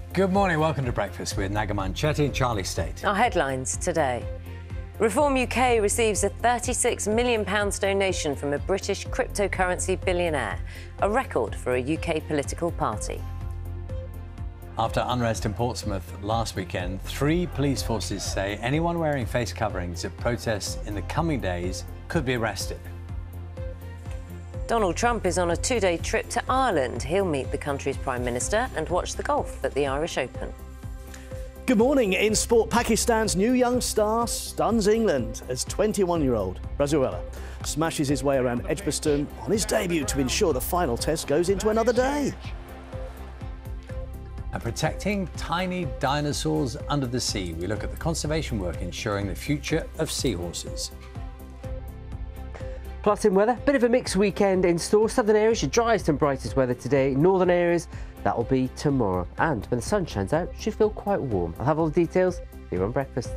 Good morning, welcome to Breakfast with Nagaman Chetty and Charlie State. Our headlines today. Reform UK receives a £36 million donation from a British cryptocurrency billionaire, a record for a UK political party. After unrest in Portsmouth last weekend, 3 police forces say anyone wearing face coverings at protests in the coming days could be arrested. Donald Trump is on a 2-day trip to Ireland. He'll meet the country's Prime Minister and watch the golf at the Irish Open. Good morning. In sport, Pakistan's new young star stuns England as 21-year-old Brazuela smashes his way around Edgbaston on his debut to ensure the final test goes into another day. And protecting tiny dinosaurs under the sea, we look at the conservation work ensuring the future of seahorses. Plus in weather, bit of a mixed weekend in store. Southern areas, your driest and brightest weather today. Northern areas, that will be tomorrow. And when the sun shines out, should feel quite warm. I'll have all the details here on Breakfast.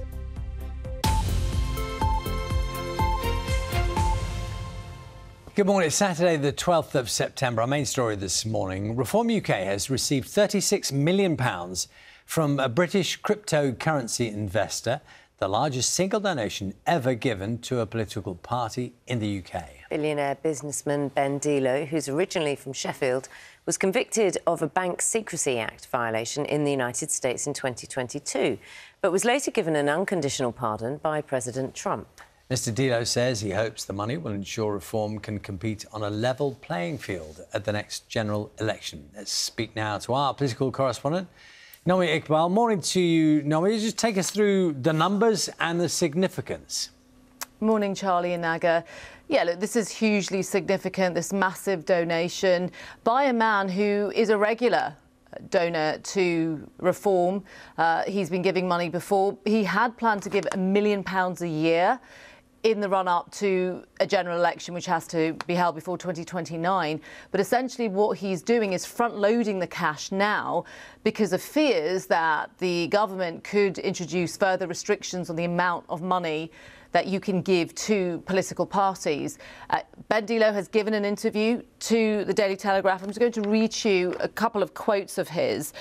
Good morning. It's Saturday, the 12th of September. Our main story this morning. Reform UK has received £36 million from a British cryptocurrency investor, the largest single donation ever given to a political party in the UK. Billionaire businessman Ben Dilo, who's originally from Sheffield, was convicted of a Bank Secrecy Act violation in the United States in 2022, but was later given an unconditional pardon by President Trump. Mr. Dilo says he hopes the money will ensure Reform can compete on a level playing field at the next general election. Let's speak now to our political correspondent, Nomi Iqbal. Morning to you, Nomi. Just take us through the numbers and the significance. Morning, Charlie and Naga. Yeah, look, this is hugely significant, this massive donation by a man who is a regular donor to Reform. He's been giving money before. He had planned to give £1 million a year in the run-up to a general election, which has to be held before 2029. But essentially what he's doing is front-loading the cash now because of fears that the government could introduce further restrictions on the amount of money that you can give to political parties. Ben Dilo has given an interview to the Daily Telegraph. I'm just going to read you a couple of quotes of his.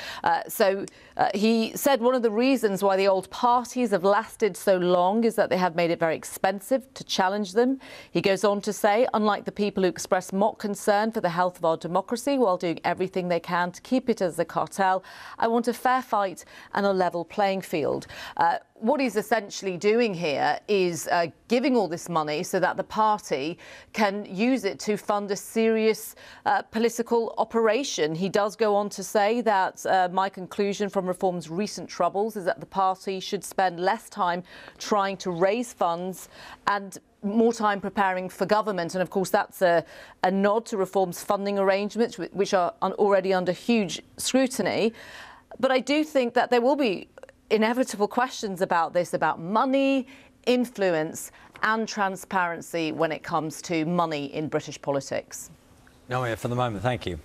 He said one of the reasons why the old parties have lasted so long is that they have made it very expensive to challenge them. He goes on to say, unlike the people who express mock concern for the health of our democracy while doing everything they can to keep it as a cartel, I want a fair fight and a level playing field. What he's essentially doing here is giving all this money so that the party can use it to fund a serious political operation. He does go on to say that my conclusion from Reform's recent troubles is that the party should spend less time trying to raise funds and more time preparing for government. And of course, that's a nod to Reform's funding arrangements, which are already under huge scrutiny. But I do think that there will be inevitable questions about this, about money, influence and transparency when it comes to money in British politics. No, for the moment, thank you.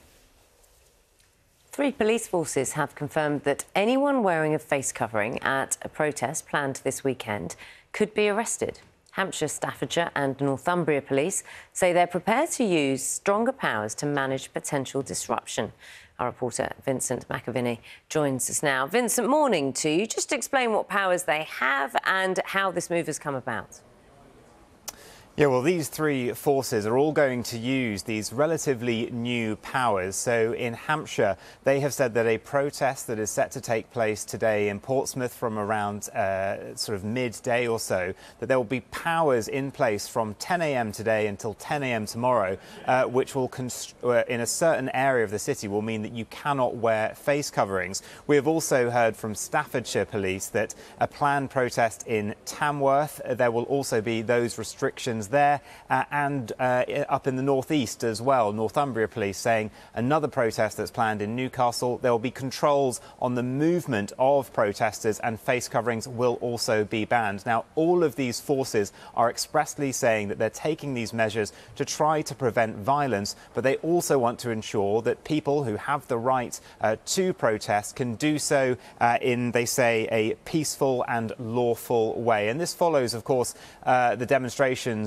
3 police forces have confirmed that anyone wearing a face covering at a protest planned this weekend could be arrested. Hampshire, Staffordshire and Northumbria police say they're prepared to use stronger powers to manage potential disruption. Our reporter Vincent McAviney joins us now. Vincent, morning to you. Just explain what powers they have and how this move has come about. Yeah, well, these 3 forces are all going to use these relatively new powers. So in Hampshire, they have said that a protest that is set to take place today in Portsmouth from around sort of midday or so, that there will be powers in place from 10 a.m. today until 10 a.m. tomorrow, which will, in a certain area of the city, will mean that you cannot wear face coverings. We have also heard from Staffordshire Police that a planned protest in Tamworth, there will also be those restrictions there, and up in the northeast as well. Northumbria Police saying another protest that's planned in Newcastle. There will be controls on the movement of protesters and face coverings will also be banned. Now, all of these forces are expressly saying that they're taking these measures to try to prevent violence, but they also want to ensure that people who have the right to protest can do so in, they say, a peaceful and lawful way. And this follows, of course, the demonstrations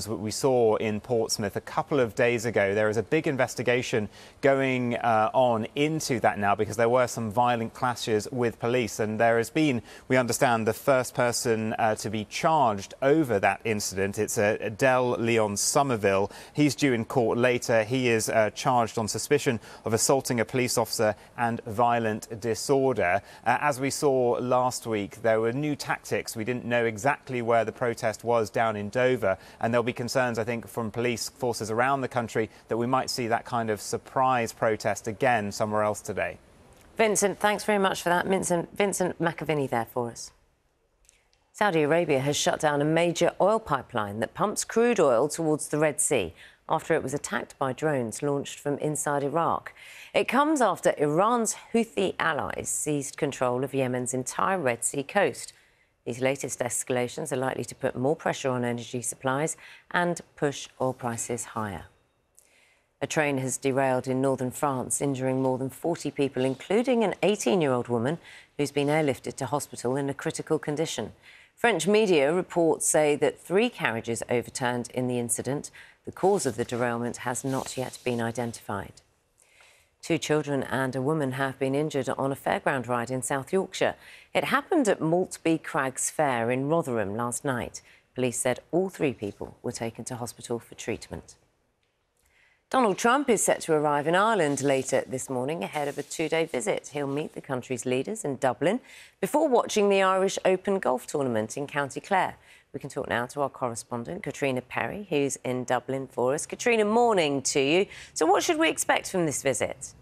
we saw in Portsmouth a couple of days ago. There is a big investigation going on into that now because there were some violent clashes with police, and there has been, we understand, the first person to be charged over that incident. It's Del Leon Somerville. He's due in court later. He is charged on suspicion of assaulting a police officer and violent disorder. As we saw last week, there were new tactics. We didn't know exactly where the protest was down in Dover, and there'll be concerns, I think, from police forces around the country that we might see that kind of surprise protest again somewhere else today. Vincent, thanks very much for that. Vincent McAviney there for us. Saudi Arabia has shut down a major oil pipeline that pumps crude oil towards the Red Sea after it was attacked by drones launched from inside Iraq. It comes after Iran's Houthi allies seized control of Yemen's entire Red Sea coast. These latest escalations are likely to put more pressure on energy supplies and push oil prices higher. A train has derailed in northern France, injuring more than 40 people, including an 18-year-old woman who's been airlifted to hospital in a critical condition. French media reports say that 3 carriages overturned in the incident. The cause of the derailment has not yet been identified. 2 children and a woman have been injured on a fairground ride in South Yorkshire. It happened at Maltby Crags Fair in Rotherham last night. Police said all 3 people were taken to hospital for treatment. Donald Trump is set to arrive in Ireland later this morning ahead of a 2-day visit. He'll meet the country's leaders in Dublin before watching the Irish Open golf tournament in County Clare. We can talk now to our correspondent, Katrina Perry, who's in Dublin for us. Katrina, morning to you. So what should we expect from this visit?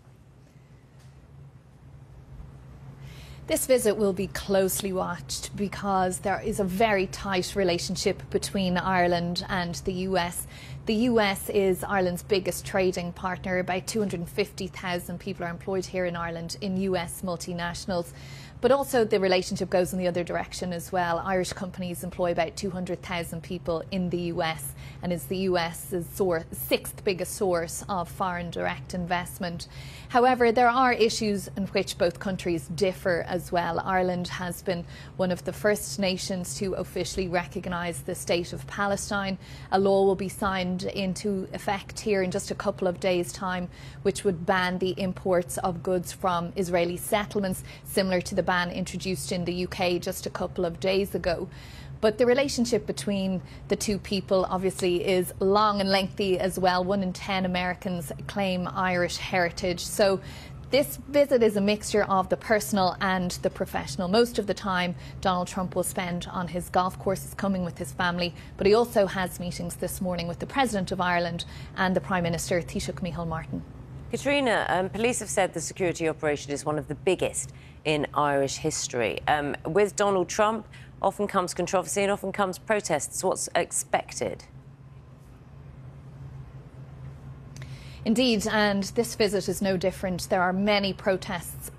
This visit will be closely watched because there is a very tight relationship between Ireland and the US. The US is Ireland's biggest trading partner. About 250,000 people are employed here in Ireland in US multinationals. But also the relationship goes in the other direction as well. Irish companies employ about 200,000 people in the US and is the US's 6th biggest source of foreign direct investment. However, there are issues in which both countries differ as well. Ireland has been one of the first nations to officially recognise the state of Palestine. A law will be signed into effect here in just a couple of days' time, which would ban the imports of goods from Israeli settlements, similar to the ban introduced in the UK just a couple of days ago. But the relationship between the 2 people obviously is long and lengthy as well. 1 in 10 Americans claim Irish heritage. So this visit is a mixture of the personal and the professional. Most of the time Donald Trump will spend on his golf courses coming with his family, but he also has meetings this morning with the President of Ireland and the Prime Minister, Taoiseach Micheál Martin. Katrina, police have said the security operation is one of the biggest in Irish history. With Donald Trump, often comes controversy and often comes protests. What's expected? Indeed, and this visit is no different. There are many protests